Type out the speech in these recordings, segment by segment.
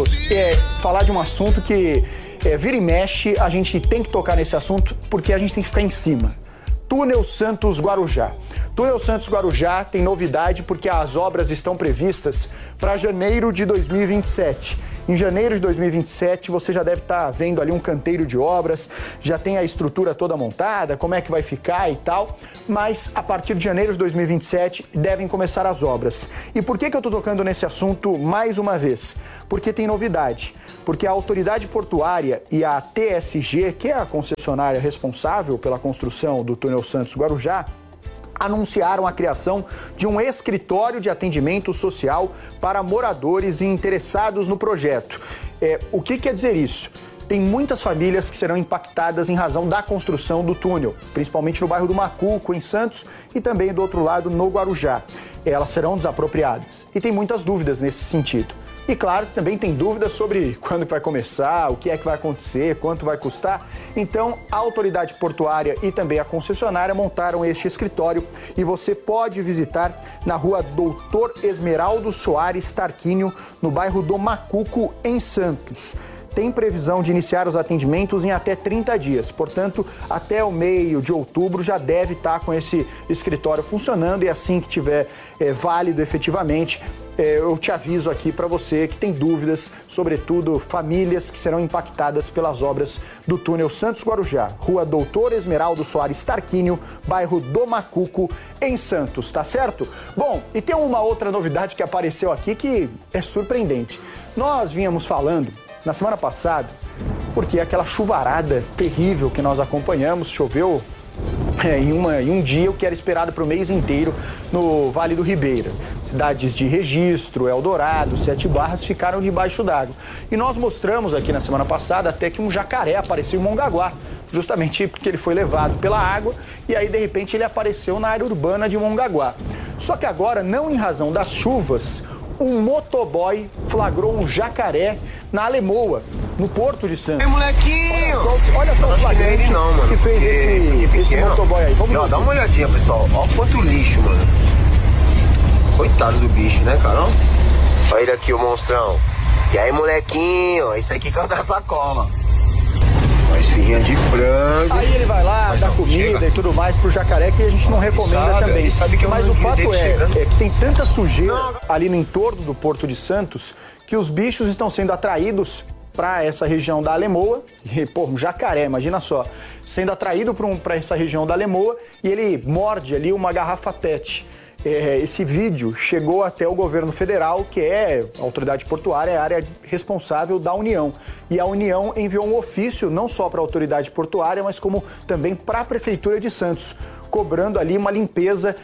queremos falar de um assunto que vira e mexe, a gente tem que tocar nesse assunto porque a gente tem que ficar em cima. Túnel Santos Guarujá. Túnel Santos Guarujá tem novidade porque as obras estão previstas para janeiro de 2027. Em janeiro de 2027 você já deve estar vendo ali um canteiro de obras, já tem a estrutura toda montada, como é que vai ficar e tal, mas a partir de janeiro de 2027 devem começar as obras. E por que eu estou tocando nesse assunto mais uma vez? Porque tem novidade. Porque a Autoridade Portuária e a TSG, que é a concessionária responsável pela construção do Túnel Santos Guarujá, anunciaram a criação de um escritório de atendimento social para moradores e interessados no projeto. O que quer dizer isso? Tem muitas famílias que serão impactadas em razão da construção do túnel, principalmente no bairro do Macuco, em Santos, e também do outro lado, no Guarujá. Elas serão desapropriadas. E tem muitas dúvidas nesse sentido. E claro, também tem dúvidas sobre quando vai começar, o que é que vai acontecer, quanto vai custar. Então, a Autoridade Portuária e também a concessionária montaram este escritório e você pode visitar na rua Doutor Esmeraldo Soares Tarquínio, no bairro do Macuco, em Santos. Tem previsão de iniciar os atendimentos em até 30 dias. Portanto, até o meio de outubro já deve estar com esse escritório funcionando e assim que tiver válido efetivamente, eu te aviso aqui para você que tem dúvidas, sobretudo famílias que serão impactadas pelas obras do Túnel Santos Guarujá, rua Doutor Esmeraldo Soares Tarquínio, bairro do Macuco, em Santos, tá certo? Bom, e tem uma outra novidade que apareceu aqui que é surpreendente. Nós vínhamos falando na semana passada, porque aquela chuvarada terrível que nós acompanhamos, choveu em um dia o que era esperado para o mês inteiro no Vale do Ribeira. Cidades de Registro, Eldorado, Sete Barras ficaram debaixo d'água. E nós mostramos aqui na semana passada até que um jacaré apareceu em Mongaguá, justamente porque ele foi levado pela água e aí de repente ele apareceu na área urbana de Mongaguá. Só que agora, não em razão das chuvas, um motoboy flagrou um jacaré na Alemoa, no Porto de Santos. Ei, molequinho! Olha só o flagrante que fez esse motoboy aí. Vamos lá. Dá uma olhadinha, pessoal. Olha quanto lixo, mano. Coitado do bicho, né, cara? Olha ele aqui, o monstrão. E aí, molequinho? Isso aqui que é o da sacola. Uma esfirrinha de frango. Aí ele vai lá, dá comida e tudo mais pro jacaré, que a gente não recomenda também. Mas o fato é que tem tanta sujeira ali no entorno do Porto de Santos que os bichos estão sendo atraídos para essa região da Alemoa. E, pô, um jacaré, imagina só, sendo atraído para essa região da Alemoa e ele morde ali uma garrafa PET. Esse vídeo chegou até o governo federal, que é a autoridade portuária, é a área responsável da União. E a União enviou um ofício não só para a autoridade portuária, mas como também para a Prefeitura de Santos, cobrando ali uma limpeza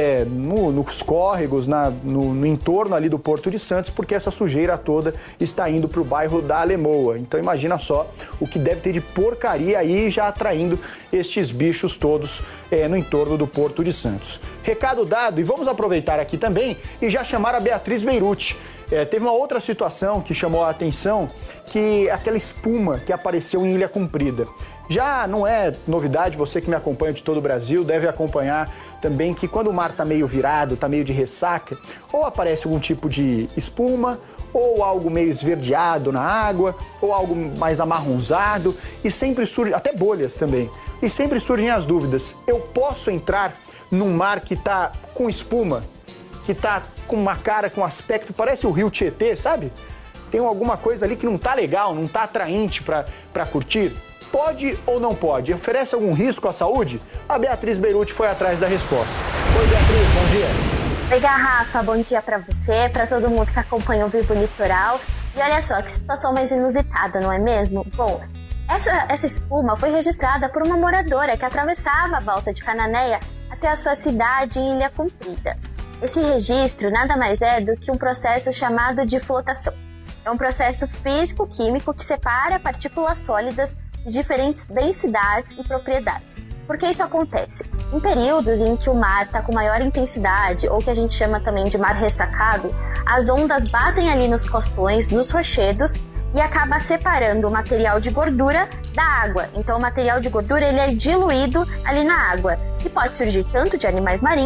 nos córregos, no entorno ali do Porto de Santos, porque essa sujeira toda está indo para o bairro da Alemoa. Então imagina só o que deve ter de porcaria aí já atraindo estes bichos todos no entorno do Porto de Santos. Recado dado, e vamos aproveitar aqui também e já chamar a Beatriz Beirute. Teve uma outra situação que chamou a atenção, que aquela espuma que apareceu em Ilha Comprida. Já não é novidade, você que me acompanha de todo o Brasil deve acompanhar também que quando o mar está meio virado, está meio de ressaca, ou aparece algum tipo de espuma, ou algo meio esverdeado na água, ou algo mais amarronzado, e sempre surge, até bolhas também, e sempre surgem as dúvidas. Eu posso entrar num mar que está com espuma, que está com uma cara, com aspecto, parece o Rio Tietê, sabe? Tem alguma coisa ali que não está legal, não está atraente para curtir? Pode ou não pode? Oferece algum risco à saúde? A Beatriz Beirute foi atrás da resposta. Oi, Beatriz, bom dia. Oi, Garrafa, bom dia pra você, pra todo mundo que acompanha o Vivo Litoral. E olha só, que situação mais inusitada, não é mesmo? Bom, essa espuma foi registrada por uma moradora que atravessava a balsa de Cananéia até a sua cidade em Ilha Comprida. Esse registro nada mais é do que um processo chamado de flotação. É um processo físico-químico que separa partículas sólidas de diferentes densidades e propriedades. Por que isso acontece? Em períodos em que o mar está com maior intensidade, ou que a gente chama também de mar ressacado, as ondas batem ali nos costões, nos rochedos, e acaba separando o material de gordura da água. Então o material de gordura ele é diluído ali na água, e pode surgir tanto de animais marinhos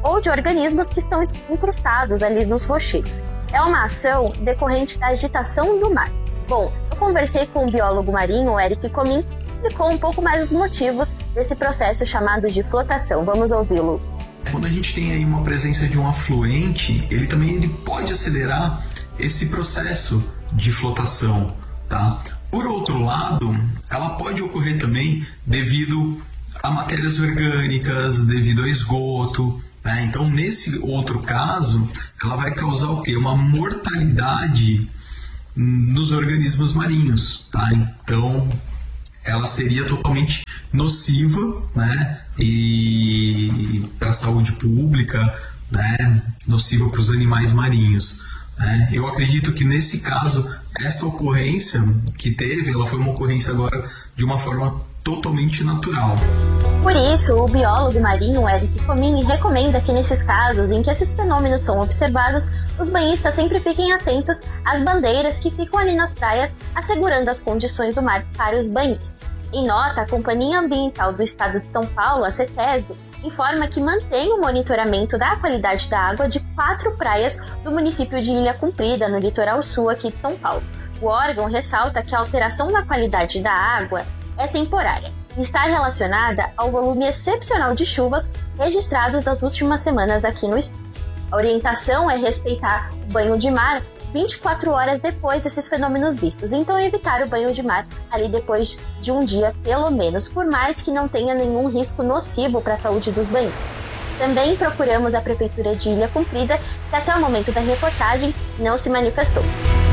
ou de organismos que estão incrustados ali nos rochedos. É uma ação decorrente da agitação do mar. Bom, eu conversei com o biólogo marinho, o Eric Comim, que explicou um pouco mais os motivos desse processo chamado de flotação. Vamos ouvi-lo. Quando a gente tem aí uma presença de um afluente, ele pode acelerar esse processo de flotação, tá? Por outro lado, ela pode ocorrer também devido a matérias orgânicas, devido ao esgoto, né? Então, nesse outro caso, ela vai causar o quê? Uma mortalidade nos organismos marinhos, tá? Então, ela seria totalmente nociva, né? E para a saúde pública, né? Nociva para os animais marinhos. Eu acredito que nesse caso, essa ocorrência que teve, ela foi uma ocorrência agora de uma forma totalmente natural. Por isso, o biólogo marinho Eric Comim recomenda que nesses casos em que esses fenômenos são observados, os banhistas sempre fiquem atentos às bandeiras que ficam ali nas praias, assegurando as condições do mar para os banhistas. Em nota, a Companhia Ambiental do Estado de São Paulo, a CETESB, informa que mantém o monitoramento da qualidade da água de 4 praias do município de Ilha Comprida, no litoral sul aqui de São Paulo. O órgão ressalta que a alteração na qualidade da água é temporária e está relacionada ao volume excepcional de chuvas registrados nas últimas semanas aqui no estado. A orientação é respeitar o banho de mar 24 horas depois desses fenômenos vistos, então evitar o banho de mar ali depois de um dia, pelo menos, por mais que não tenha nenhum risco nocivo para a saúde dos banhistas. Também procuramos a Prefeitura de Ilha Comprida, que até o momento da reportagem não se manifestou.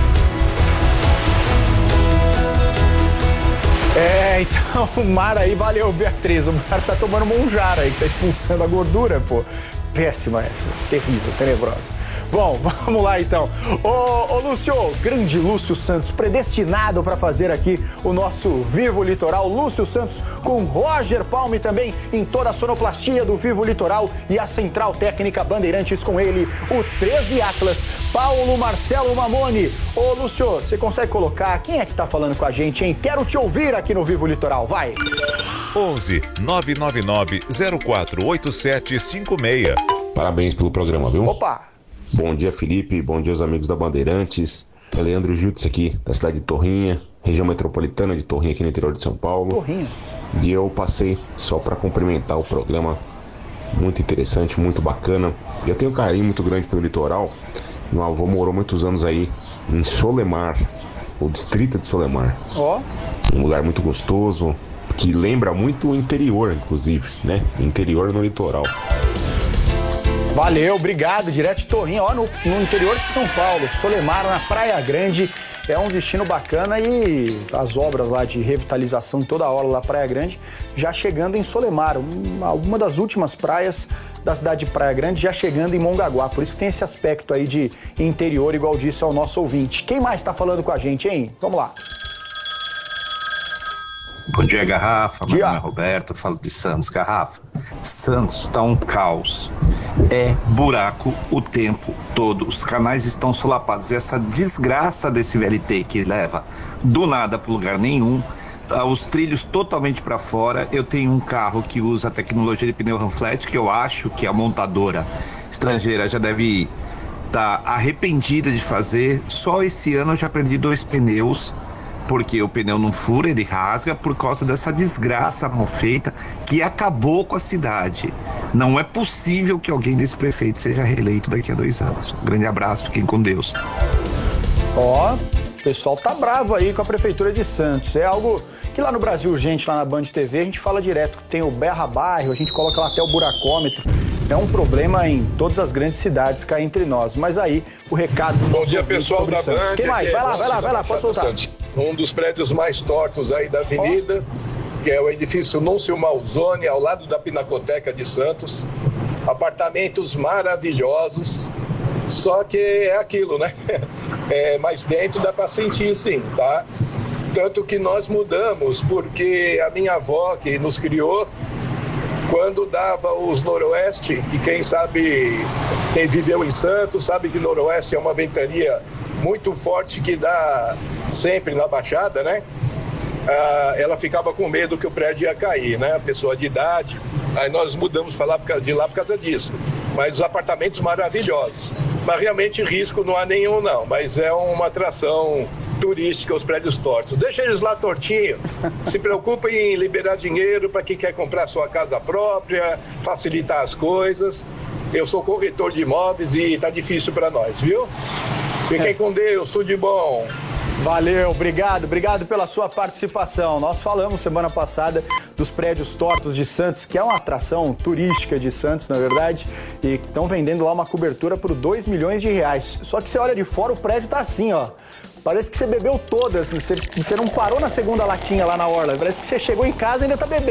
Então o mar aí, valeu, Beatriz, o mar tá tomando monjara aí, que tá expulsando a gordura, pô. Péssima essa, terrível, tenebrosa. Bom, vamos lá então. Ô Lúcio, grande Lúcio Santos, predestinado para fazer aqui o nosso Vivo Litoral. Lúcio Santos com Roger Palme também em toda a sonoplastia do Vivo Litoral e a Central Técnica Bandeirantes com ele, o 13 Atlas, Paulo Marcelo Mamone. Ô Lúcio, você consegue colocar quem é que tá falando com a gente, hein? Quero te ouvir aqui no Vivo Litoral, vai. 11 999 048756. Parabéns pelo programa, viu? Opa! Bom dia, Felipe. Bom dia, os amigos da Bandeirantes. É Leandro Jutz aqui, da cidade de Torrinha, região metropolitana de Torrinha, aqui no interior de São Paulo. Torrinha. E eu passei só para cumprimentar o programa. Muito interessante, muito bacana. Eu tenho um carinho muito grande pelo litoral. Meu avô morou muitos anos aí em Solemar, o distrito de Solemar. Ó. Um lugar muito gostoso, que lembra muito o interior, inclusive, né? Interior no litoral. Valeu, obrigado, direto de Torrinha, ó, no interior de São Paulo, Solemar, na Praia Grande, é um destino bacana e as obras lá de revitalização em toda hora lá Praia Grande, já chegando em Solemar, uma das últimas praias da cidade de Praia Grande, já chegando em Mongaguá, por isso tem esse aspecto aí de interior, igual disse ao nosso ouvinte. Quem mais tá falando com a gente, hein? Vamos lá. Bom dia, Garrafa. Meu nome é Roberto, falo de Santos. Garrafa, Santos tá um caos. É buraco o tempo todo. Os canais estão solapados. Essa desgraça desse VLT que leva do nada para lugar nenhum, os trilhos totalmente para fora. Eu tenho um carro que usa a tecnologia de pneu Ranflet, que eu acho que a montadora estrangeira já deve estar arrependida de fazer. Só esse ano eu já perdi 2 pneus, porque o pneu não fura, ele rasga por causa dessa desgraça mal feita que acabou com a cidade. Não é possível que alguém desse prefeito seja reeleito daqui a 2 anos. Um grande abraço, fiquem com Deus. Ó, o pessoal tá bravo aí com a Prefeitura de Santos. É algo que lá no Brasil Urgente, lá na Band TV, a gente fala direto. Tem o Berra Bairro, a gente coloca lá até o buracômetro. É um problema em todas as grandes cidades, cá entre nós. Mas aí, o recado do Bom dia, pessoal da Santos. Band. Quem mais? Vai lá, pode soltar. Um dos prédios mais tortos aí da avenida, que é o edifício Núncio Malzone, ao lado da Pinacoteca de Santos. Apartamentos maravilhosos, só que é aquilo, né? Mas dentro dá para sentir sim, tá? Tanto que nós mudamos, porque a minha avó, que nos criou, quando dava os noroeste, e quem sabe, quem viveu em Santos, sabe que noroeste é uma ventania muito forte que dá sempre na Baixada, né? Ela ficava com medo que o prédio ia cair, né? A pessoa de idade. Aí nós mudamos de lá por causa disso. mas os apartamentos maravilhosos. Mas realmente risco não há nenhum não, mas é uma atração turística os prédios tortos. Deixa eles lá tortinho, se preocupem em liberar dinheiro para quem quer comprar sua casa própria, facilitar as coisas. Eu sou corretor de imóveis e tá difícil para nós, viu? Fiquem com Deus, tudo de bom. Valeu, obrigado pela sua participação. Nós falamos semana passada dos prédios tortos de Santos, que é uma atração turística de Santos, na verdade, e estão vendendo lá uma cobertura por R$2 milhões. Só que você olha de fora, o prédio tá assim, ó. Parece que você bebeu todas, você não parou na segunda latinha lá na orla, parece que você chegou em casa e ainda tá bebendo.